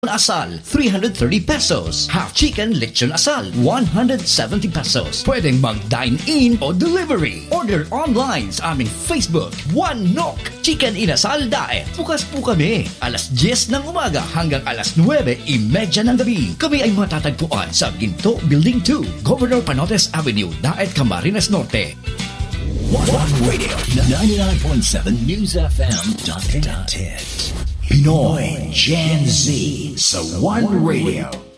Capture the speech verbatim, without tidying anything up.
asal, three hundred thirty pesos. Half chicken lechon asal, one hundred seventy pesos. Pwedeng mag-dine-in o delivery. Order online sa aming Facebook, One Nok Chicken Inasal Daet. Bukas po kami, alas diyes ng umaga hanggang alas nuwebe imedya ng gabi. Kami ay matatagpuan sa Ginto Building two, Governor Panotes Avenue, Daet, Camarines Norte. One Radio, ninety-nine point seven News F M dot ten. Pinoy Gen Z sa One Radio.